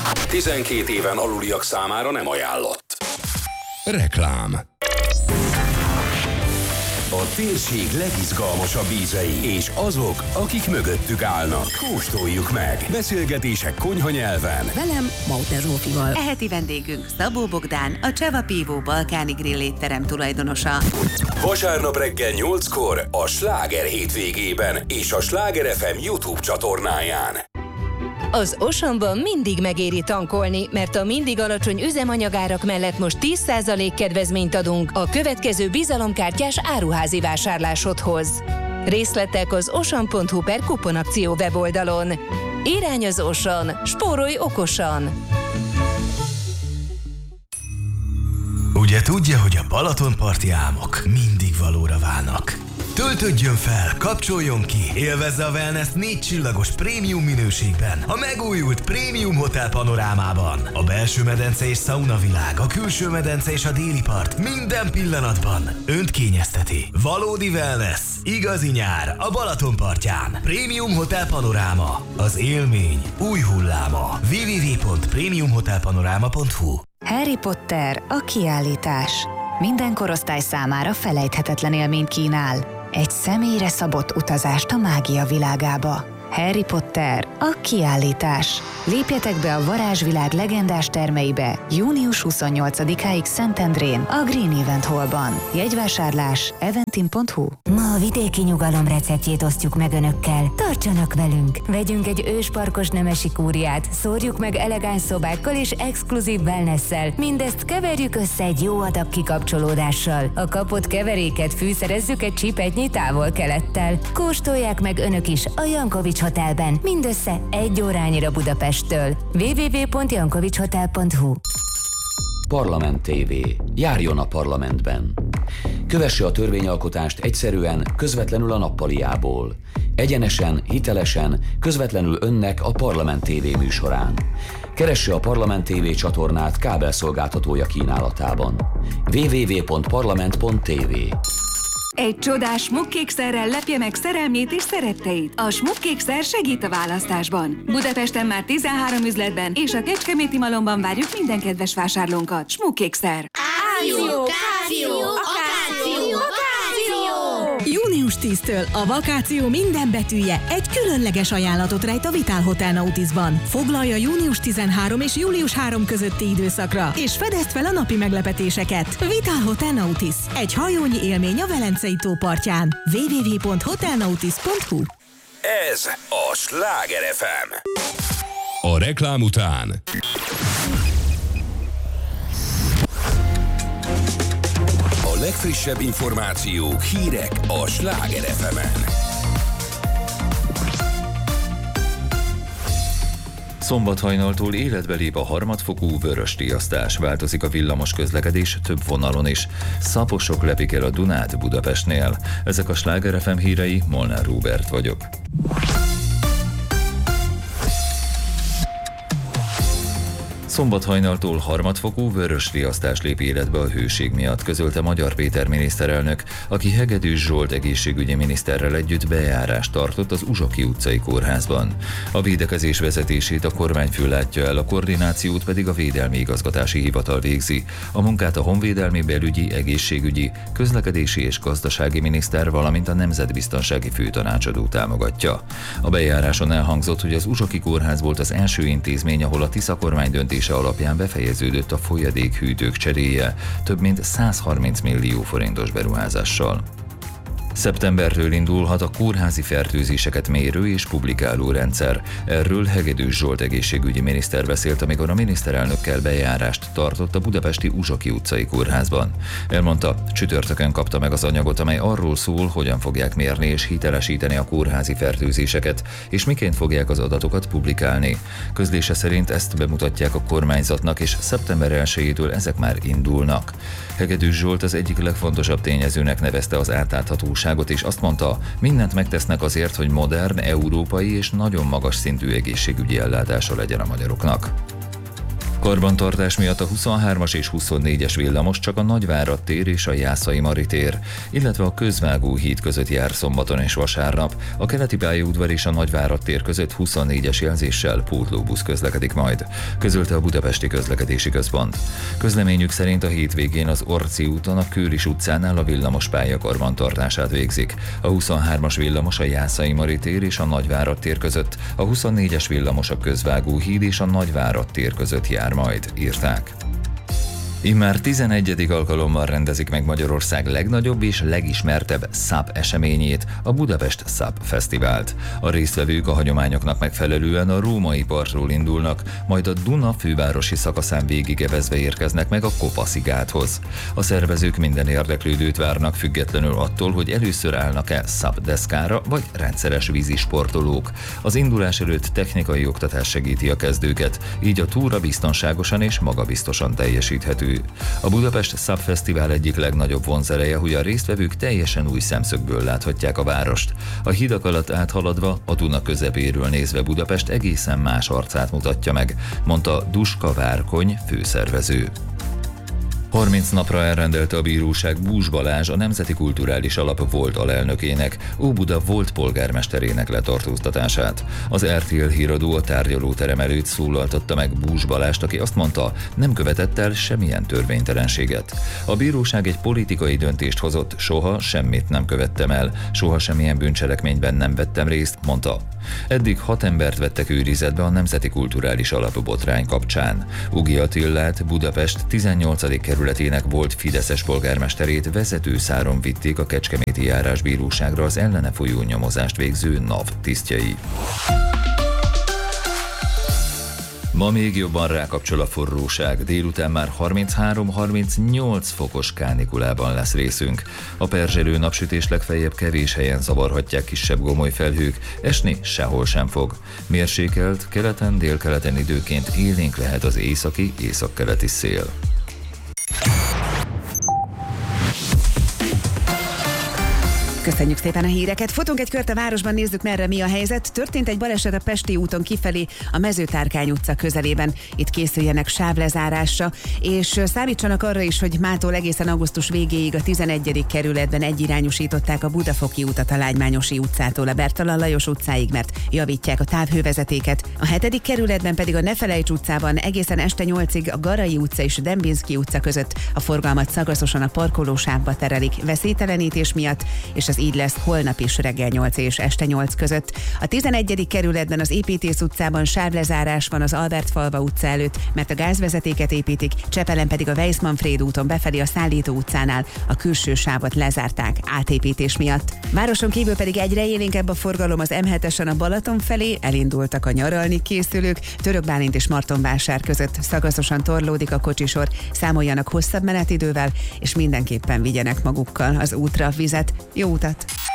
12 éven aluliak számára nem ajánlott. Reklám. A térség legizgalmasabb ízei és azok, akik mögöttük állnak. Kóstoljuk meg. Beszélgetések konyhanyelven. Velem, Mauter Zsófival. Eheti vendégünk Szabó Bogdán, a Cseva Pívó balkáni grill étterem tulajdonosa. Vasárnap reggel 8-kor a Sláger hétvégében és a Sláger FM YouTube csatornáján. Az Oceanban mindig megéri tankolni, mert a mindig alacsony üzemanyagárak mellett most 10% kedvezményt adunk a következő bizalomkártyás áruházi vásárlásodhoz. Részletek az ocean.hu/kuponakció weboldalon. Irány az Ocean, spórolj okosan! Ugye tudja, hogy a Balatonparti álmok mindig valóra válnak. Töltődjön fel, kapcsoljon ki, élvezze a wellness 4 csillagos prémium minőségben, a megújult Prémium Hotel panorámában. A belső medence és szauna világ, a külső medence és a déli part minden pillanatban önt kényezteti. Valódi wellness, igazi nyár a Balatonpartján. Prémium Hotel Panoráma, az élmény új hulláma. www.premiumhotelpanorama.hu. Harry Potter, a kiállítás. Minden korosztály számára felejthetetlen élményt kínál. Egy személyre szabott utazást a mágia világába. Harry Potter, a kiállítás. Lépjetek be a varázsvilág legendás termeibe június 28-áig Szentendrén, a Green Event Hallban. Jegyvásárlás eventim.hu. Ma a vidéki nyugalom receptjét osztjuk meg önökkel. Tartsanak velünk! Vegyünk egy ősparkos nemesi kúriát, szórjuk meg elegáns szobákkal és exkluzív wellnesszel. Mindezt keverjük össze egy jó adag kikapcsolódással. A kapott keveréket fűszerezzük egy csipetnyi távol-kelettel. Kóstolják meg önök is a Jankovics Hotelben, mindössze 1 órányira Budapesttől. www.jankovicshotel.hu. Parlament TV. Járjon a parlamentben. Kövesse a törvényalkotást egyszerűen, közvetlenül a nappaliából. Egyenesen, hitelesen, közvetlenül önnek a Parlament TV műsorán. Keresse a Parlament TV csatornát kábelszolgáltatója kínálatában. www.parlament.tv. Egy csodás smukkékszerrel lepje meg szerelmét és szeretteit. A smukkékszer segít a választásban. Budapesten már 13 üzletben és a Kecskeméti Malomban várjuk minden kedves vásárlónkat. Smukkékszer. Akció, káció, akáció, akáció! Június 10-től a vakáció minden betűje egy különleges ajánlatot rejt a Vitál Hotel Nautisban. Foglalja június 13 és július 3 közötti időszakra, és fedezd fel a napi meglepetéseket. Vitál Hotel Nautis. Egy hajónyi élmény a Velencei tó partján. www.hotelnautis.hu. Ez a Sláger FM. A reklám után a legfrissebb információk, hírek a Sláger FM-en. Szombat hajnaltól életbe lép a harmadfokú vörösriasztás, változik a villamos közlekedés több vonalon is. Szaposok lepik el a Dunát Budapestnél. Ezek a Sláger FM hírei, Molnár Róbert vagyok. Szombat hajnaltól harmadfokú vörösriasztás lép életbe a hőség miatt, közölte Magyar Péter miniszterelnök, aki Hegedűs Zsolt egészségügyi miniszterrel együtt bejárást tartott az Uzsoki utcai kórházban. A védekezés vezetését a kormányfő látja el, a koordinációt pedig a Védelmi Igazgatási Hivatal végzi. A munkát a honvédelmi, belügyi, egészségügyi, közlekedési és gazdasági miniszter, valamint a Nemzetbiztonsági Főtanácsadó támogatja. A bejáráson elhangzott, hogy az Uzsoki kórház volt az első intézmény, ahol a Tisza kormány döntése alapján befejeződött a folyadékhűtők cseréje, több mint 130 millió forintos beruházással. Szeptembertől indulhat a kórházi fertőzéseket mérő és publikáló rendszer. Erről Hegedűs Zsolt egészségügyi miniszter beszélt, amikor a miniszterelnökkel bejárást tartott a budapesti Uzsoki utcai kórházban. Elmondta, csütörtökön kapta meg az anyagot, amely arról szól, hogyan fogják mérni és hitelesíteni a kórházi fertőzéseket, és miként fogják az adatokat publikálni. Közlése szerint ezt bemutatják a kormányzatnak, és szeptember 1-től ezek már indulnak. Hegedűs Zsolt az egyik legfontosabb tényezőnek nevezte az átláthatóságot, és azt mondta, mindent megtesznek azért, hogy modern, európai és nagyon magas szintű egészségügyi ellátása legyen a magyaroknak. Karbantartás miatt a 23-as és 24-es villamos csak a Nagyvárad tér és a Jászai Mari tér, illetve a Közvágó híd között jár szombaton és vasárnap. A keleti pályaudvar és a Nagyvárad tér között 24-es jelzéssel pótlóbusz közlekedik majd, közölte a Budapesti Közlekedési Központ. Közleményük szerint a hétvégén az Orci úton a Kőris utcánál a villamospálya karbantartását végzik. A 23-as villamos a Jászai Mari tér és a Nagyvárad tér között, a 24-es villamos a Közvágó híd és a Nagyvárad tér között jár majd, írták. Immár 11. alkalommal rendezik meg Magyarország legnagyobb és legismertebb SUP eseményét, a Budapest SUP Fesztivált. A résztvevők a hagyományoknak megfelelően a római partról indulnak, majd a Duna fővárosi szakaszán végigevezve érkeznek meg a Kopaszi gáthoz. A szervezők minden érdeklődőt várnak, függetlenül attól, hogy először állnak-e SUP deszkára vagy rendszeres vízisportolók. Az indulás előtt technikai oktatás segíti a kezdőket, így a túra biztonságosan és magabiztosan teljesíthető. A Budapest SUP Fesztivál egyik legnagyobb vonzereje, hogy a résztvevők teljesen új szemszögből láthatják a várost. A hidak alatt áthaladva, a Duna közepéről nézve Budapest egészen más arcát mutatja meg, mondta Duska Várkony, főszervező. 30 napra elrendelte a bíróság Bús Balázs, a Nemzeti Kulturális Alap volt alelnökének, Óbuda volt polgármesterének letartóztatását. Az RTL híradó a tárgyalóterem előtt szólaltatta meg Bús Balást, aki azt mondta, nem követett el semmilyen törvénytelenséget. A bíróság egy politikai döntést hozott, soha semmit nem követtem el, soha semmilyen bűncselekményben nem vettem részt, mondta. Eddig 6 embert vettek őrizetbe a Nemzeti Kulturális Alap botrány kapcsán. Ugi Attillát, Budapest 18. kerületének volt fideszes polgármesterét vezető száron vitték a Kecskeméti Járásbíróságra az ellene folyó nyomozást végző NAV tisztjei. Ma még jobban rákapcsol a forróság, délután már 33-38 fokos kánikulában lesz részünk. A perzselő napsütés legfeljebb kevés helyen zavarhatják kisebb gomoly felhők, esni sehol sem fog. Mérsékelt, keleten, délkeleten időként élénk lehet az északi, északkeleti szél. Köszönjük szépen a híreket. Fotunk egy kört a városban, nézzük merre mi a helyzet. Történt egy baleset a Pesti úton kifelé a Mezőtárkány utca közelében. Itt készüljenek sávlezárásra, és számítsanak arra is, hogy mától egészen augusztus végéig a 11. kerületben egyirányosították a Budafoki utat a Lágymányosi utcától a Bertalan Lajos utcáig, mert javítják a távhővezetéket. A 7. kerületben pedig a Nefelejts utcában egészen este 8-ig a Garai utca és a Dembinszky utca között a forgalmat szakaszosan a parkolósávba terelik veszélytelenítés miatt, és az így lesz holnap is reggel 8 és este 8 között. A 11. kerületben az Építész utcában sávlezárás van az Albertfalva utca előtt, mert a gázvezetéket építik, Csepelen pedig a Weiss-Manfréd úton befelé a Szállító utcánál a külső sávot lezárták átépítés miatt. Városon kívül pedig egyre élénkebb a forgalom az M7-esen a Balaton felé, elindultak a nyaralni készülők, Török Bálint és Martonvásár között szakaszosan torlódik a kocsisor, számoljanak hosszabb menetidővel, és mindenképpen vigyenek magukkal az útra vizet. Jó utat!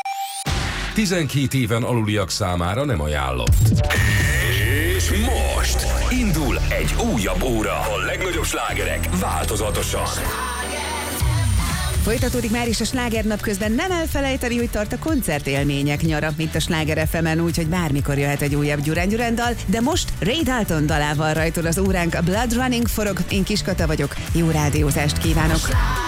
12 éven aluliak számára nem ajánlott. És most indul egy újabb óra. A legnagyobb slágerek változatosan. Folytatódik már is a Slágernap, közben nem elfelejteni, hogy tart a koncertélmények nyara, mint a Sláger FM-en, úgyhogy bármikor jöhet egy újabb Duran Duran dal, de most Ray Dalton dalával rajtol az óránk, a Blood Running forog, én Kiskata vagyok, jó rádiózást kívánok!